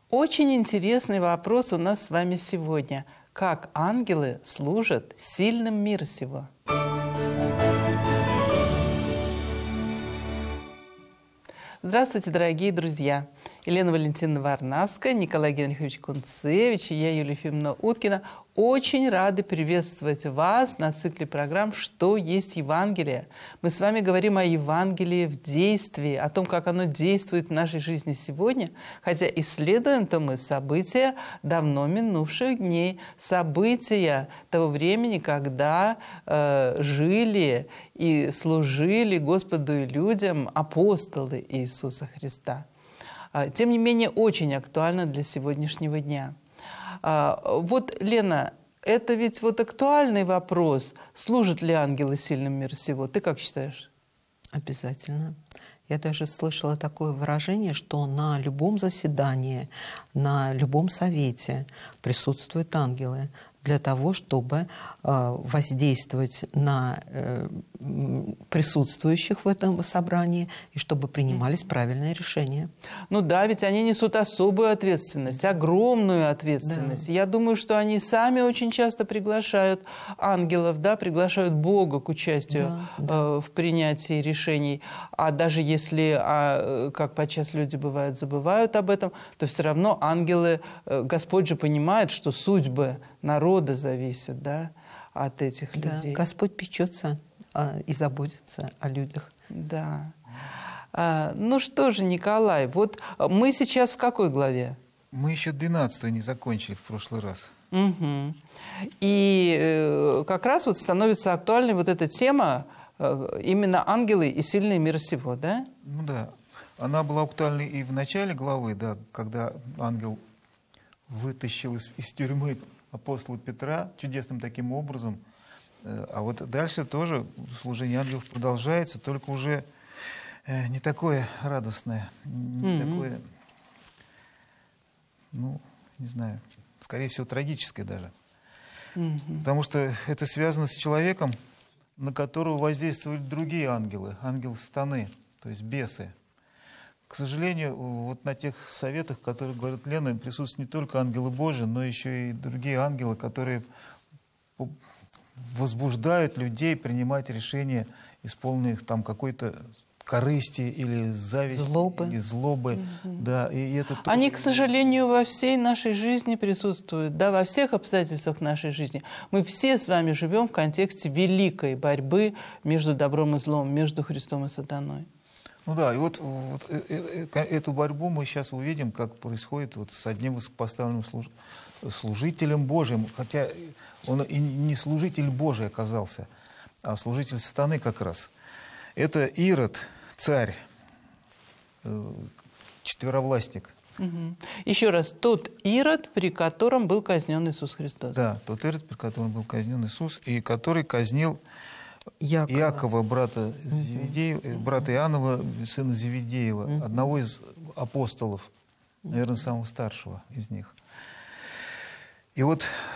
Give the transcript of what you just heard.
Очень интересный вопрос у нас с вами сегодня. Как ангелы служат сильным мира сего? Здравствуйте, дорогие друзья! Елена Валентиновна Варнавская, Николай Генрихович Кунцевич и я, Юлия Ефимовна Уткина, очень рады приветствовать вас на цикле программ «Что есть Евангелие?». Мы с вами говорим о Евангелии в действии, о том, как оно действует в нашей жизни сегодня, хотя исследуем-то мы события давно минувших дней, события того времени, когда жили и служили Господу и людям апостолы Иисуса Христа. Тем не менее, очень актуально для сегодняшнего дня. Вот, Лена, это ведь вот актуальный вопрос. Служат ли ангелы сильным мира сего? Ты как считаешь? Обязательно. Я даже слышала такое выражение, что на любом заседании, на любом совете присутствуют ангелы для того, чтобы воздействовать на присутствующих в этом собрании и чтобы принимались правильные решения. Ну да, ведь они несут особую ответственность, огромную ответственность. Да. Я думаю, что они сами очень часто приглашают ангелов, да, приглашают Бога к участию в принятии решений. А даже если, как подчас люди бывают, забывают об этом, то все равно ангелы, Господь же понимает, что судьбы народа зависят, да, от этих людей. Господь печется и заботится о людях. Да. Ну что же, Николай, вот мы сейчас в какой главе? Мы еще 12-ю не закончили в прошлый раз. Угу. И как раз вот становится актуальной вот эта тема именно ангелы и сильный мир сего, да? Ну да. Она была актуальной и в начале главы, да, когда ангел вытащил из тюрьмы апостола Петра чудесным таким образом. А вот дальше тоже служение ангелов продолжается, только уже не такое радостное, не такое, ну, не знаю, скорее всего, трагическое даже. Потому что это связано с человеком, на которого воздействовали другие ангелы, ангелы сатаны, то есть бесы. К сожалению, вот на тех советах, которые говорит Лена, присутствуют не только ангелы Божии, но еще и другие ангелы, которые возбуждают людей принимать решения, исполненных там какой-то корысти или зависти, или злобы. Да, и это тоже... Они, к сожалению, во всей нашей жизни присутствуют, да, во всех обстоятельствах нашей жизни. Мы все с вами живем в контексте великой борьбы между добром и злом, между Христом и сатаной. Ну да, и вот эту борьбу мы сейчас увидим, как происходит вот с одним высокопоставленным служителем Божьим, хотя он и не служитель Божий оказался, а служитель сатаны как раз. Это Ирод, царь, четверовластник. Угу. Еще раз, тот Ирод, при котором был казнен Иисус Христос. Да, тот Ирод, при котором был казнен Иисус, и который казнил Иакова, брата Зеведеева, брата Иоаннова, сына Зеведеева, одного из апостолов, наверное, самого старшего из них. И вот